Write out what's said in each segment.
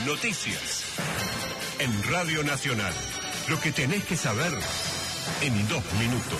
Noticias. En Radio Nacional. Lo que tenés que saber en 2 minutos.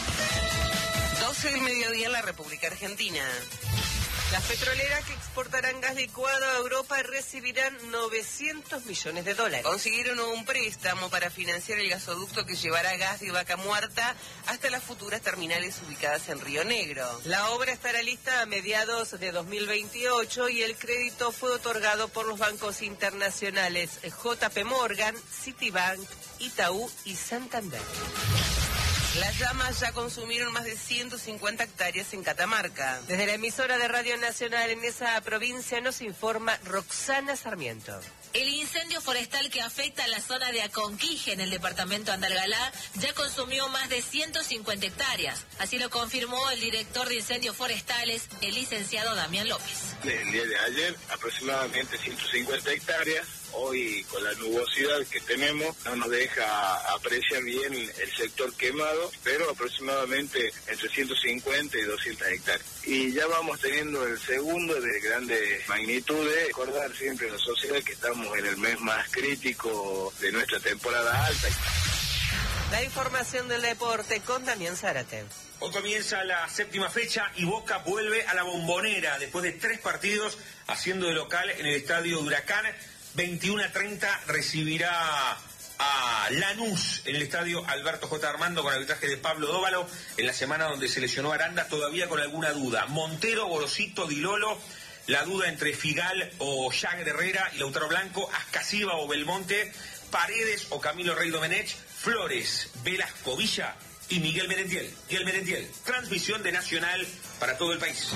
12 del mediodía en la República Argentina. Las petroleras que exportarán gas licuado a Europa recibirán $900 millones. Consiguieron un préstamo para financiar el gasoducto que llevará gas de Vaca Muerta hasta las futuras terminales ubicadas en Río Negro. La obra estará lista a mediados de 2028 y el crédito fue otorgado por los bancos internacionales JP Morgan, Citibank, Itaú y Santander. Las llamas ya consumieron más de 150 hectáreas en Catamarca. Desde la emisora de Radio Nacional en esa provincia nos informa Roxana Sarmiento. El incendio forestal que afecta a la zona de Aconquije en el departamento Andalgalá ya consumió más de 150 hectáreas. Así lo confirmó el director de incendios forestales, el licenciado Damián López. El día de ayer aproximadamente 150 hectáreas. Hoy con la nubosidad que tenemos no nos deja apreciar bien el sector quemado, pero aproximadamente entre 150 y 200 hectáreas. Y ya vamos teniendo el segundo de grandes magnitudes. Recordar siempre a la sociedad que estamos en el mes más crítico de nuestra temporada alta. La información del deporte con Damián Zárate. Hoy comienza la 7ª fecha y Boca vuelve a la Bombonera después de 3 partidos haciendo de local en el estadio Huracán. 21:30 recibirá a Lanús en el estadio Alberto J. Armando con arbitraje de Pablo Dóvalo en la semana donde se lesionó Aranda, todavía con alguna duda. Montero, Gorosito, Dilolo, la duda entre Figal o Jagger Herrera y Lautaro Blanco, Ascasiba o Belmonte, Paredes o Camilo Rey Domenech, Flores, Velasco Villa y Miguel Merentiel. Transmisión de Nacional para todo el país.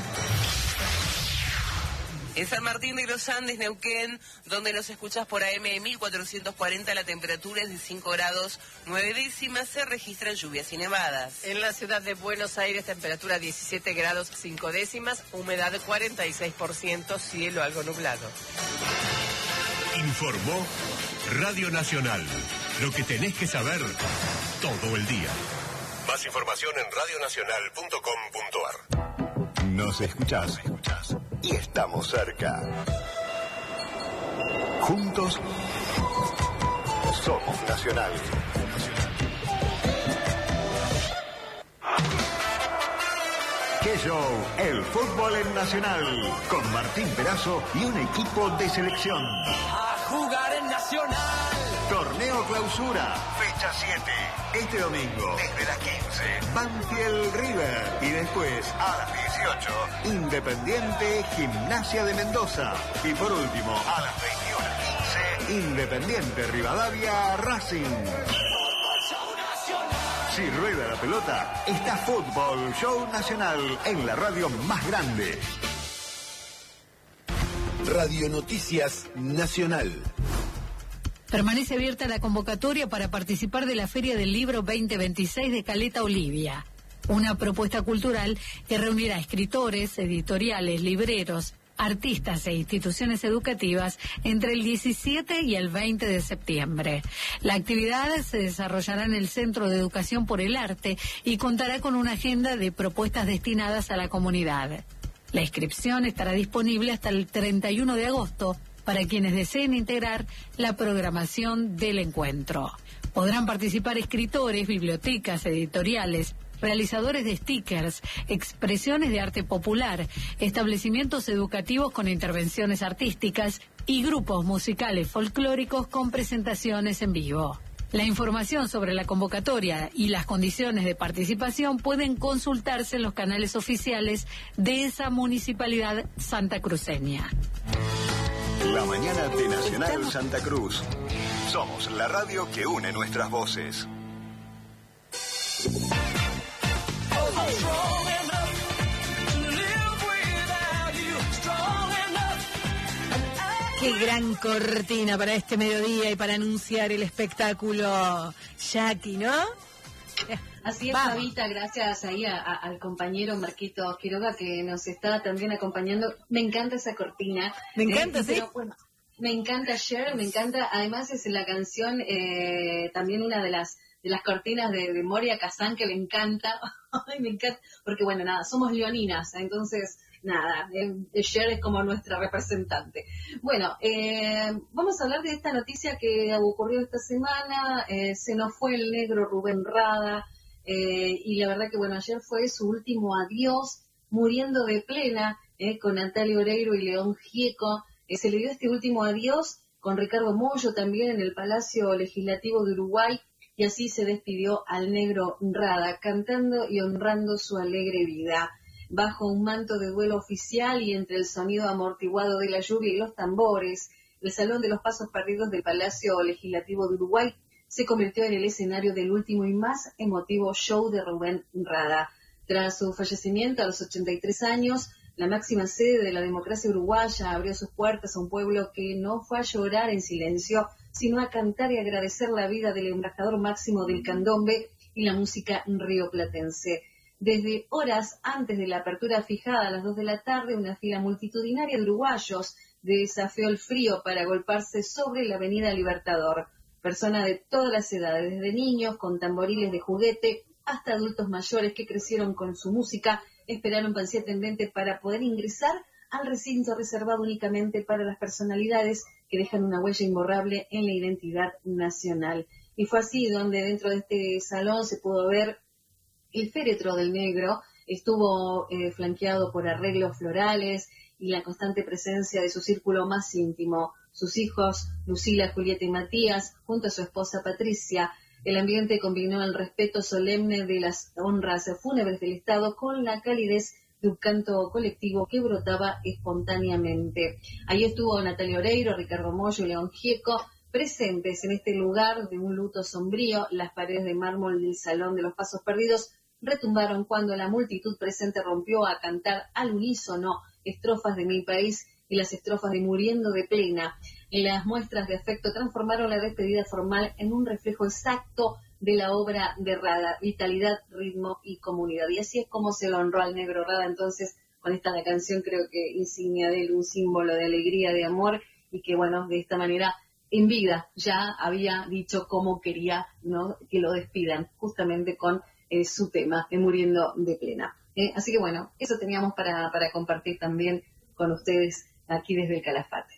En San Martín de los Andes, Neuquén, donde nos escuchas por AM 1440, la temperatura es de 5 grados 9 décimas, se registran lluvias y nevadas. En la ciudad de Buenos Aires, temperatura 17 grados 5 décimas, humedad 46%, cielo algo nublado. Informó Radio Nacional. Lo que tenés que saber todo el día. Más información en radionacional.com.ar. Nos escuchás y estamos cerca. Juntos somos Nacional. ¡Qué show! El fútbol en Nacional. Con Martín Perazo y un equipo de selección. A jugar en Nacional. Torneo Clausura, fecha 7. Este domingo, desde las 15, Banfield River. Y después, a las 18, Independiente Gimnasia de Mendoza. Y por último, a las 21:15, Independiente Rivadavia Racing. Si rueda la pelota, está Fútbol Show Nacional en la radio más grande. Radio Noticias Nacional. Permanece abierta la convocatoria para participar de la Feria del Libro 2026 de Caleta Olivia, una propuesta cultural que reunirá escritores, editoriales, libreros, artistas e instituciones educativas entre el 17 y el 20 de septiembre. La actividad se desarrollará en el Centro de Educación por el Arte y contará con una agenda de propuestas destinadas a la comunidad. La inscripción estará disponible hasta el 31 de agosto para quienes deseen integrar la programación del encuentro. Podrán participar escritores, bibliotecas, editoriales, realizadores de stickers, expresiones de arte popular, establecimientos educativos con intervenciones artísticas y grupos musicales folclóricos con presentaciones en vivo. La información sobre la convocatoria y las condiciones de participación pueden consultarse en los canales oficiales de esa municipalidad santacruceña. La mañana de Nacional Santa Cruz. Somos la radio que une nuestras voces. Qué gran cortina para este mediodía y para anunciar el espectáculo, Jackie, ¿no? Así es, Fabita, gracias ahí al compañero Marquito Quiroga que nos está también acompañando. Me encanta esa cortina. Me encanta, sí. Pero, bueno, me encanta Cher, me encanta, además es la canción, también una de las cortinas de Moria Kazan que me encanta. Ay, me encanta, porque bueno, nada, somos leoninas, entonces nada, Cher es como nuestra representante. Bueno, vamos a hablar de esta noticia que ocurrió esta semana. Se nos fue el negro Rubén Rada, y la verdad que bueno, ayer fue su último adiós, muriendo de plena, con Natalia Oreiro y León Gieco. Se le dio este último adiós con Ricardo Mollo también en el Palacio Legislativo de Uruguay, y así se despidió al negro Rada, cantando y honrando su alegre vida. Bajo un manto de duelo oficial y entre el sonido amortiguado de la lluvia y los tambores, el Salón de los Pasos Perdidos del Palacio Legislativo de Uruguay se convirtió en el escenario del último y más emotivo show de Rubén Rada. Tras su fallecimiento a los 83 años, la máxima sede de la democracia uruguaya abrió sus puertas a un pueblo que no fue a llorar en silencio, sino a cantar y agradecer la vida del embajador máximo del candombe y la música rioplatense. Desde horas antes de la apertura fijada a las 2 de la tarde, una fila multitudinaria de uruguayos desafió el frío para agolparse sobre la avenida Libertador. Personas de todas las edades, desde niños con tamboriles de juguete hasta adultos mayores que crecieron con su música, esperaron pacientemente para poder ingresar al recinto reservado únicamente para las personalidades que dejan una huella imborrable en la identidad nacional. Y fue así donde dentro de este salón se pudo ver el féretro del negro. Estuvo flanqueado por arreglos florales y la constante presencia de su círculo más íntimo, sus hijos Lucila, Julieta y Matías, junto a su esposa Patricia. El ambiente combinó el respeto solemne de las honras fúnebres del Estado con la calidez de un canto colectivo que brotaba espontáneamente. Ahí estuvo Natalia Oreiro, Ricardo Mollo y León Gieco, presentes en este lugar de un luto sombrío. Las paredes de mármol del Salón de los Pasos Perdidos retumbaron cuando la multitud presente rompió a cantar al unísono estrofas de Mi País y las estrofas de Muriendo de Plena. Las muestras de afecto transformaron la despedida formal en un reflejo exacto de la obra de Rada: vitalidad, ritmo y comunidad. Y así es como se lo honró al negro Rada, entonces, con esta canción, creo que insignia de él, un símbolo de alegría, de amor, y que bueno, de esta manera, en vida, ya había dicho cómo quería, ¿no?, que lo despidan, justamente con su tema, Muriendo de Plena. Así que bueno, eso teníamos para compartir también con ustedes aquí desde el Calafate.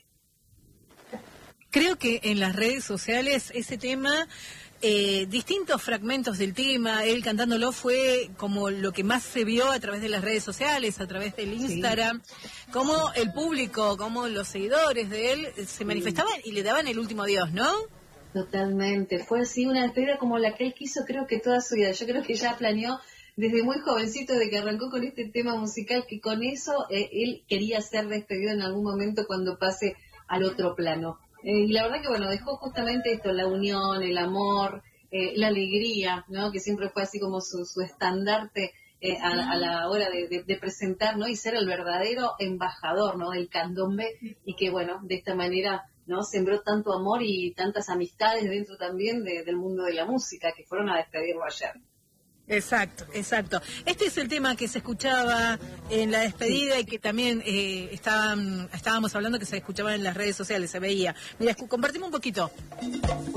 Creo que en las redes sociales ese tema, distintos fragmentos del tema, él cantándolo, fue como lo que más se vio a través de las redes sociales, a través del Instagram, como el público, como los seguidores de él se manifestaban y le daban el último adiós, ¿no? Totalmente, fue así una despedida como la que él quiso, creo que toda su vida. Yo creo que ya planeó desde muy jovencito, de que arrancó con este tema musical, que con eso él quería ser despedido en algún momento cuando pase al otro plano. Y la verdad que bueno, dejó justamente esto, la unión, el amor, la alegría, ¿no?, que siempre fue así como su estandarte a la hora de presentar, ¿no?, y ser el verdadero embajador, ¿no?, del candombe, y que bueno, de esta manera, ¿no?, sembró tanto amor y tantas amistades dentro también del mundo de la música, que fueron a despedirlo ayer. Exacto, exacto. Este es el tema que se escuchaba en la despedida y que también estábamos hablando, que se escuchaba en las redes sociales, se veía. Mira, compartimos un poquito.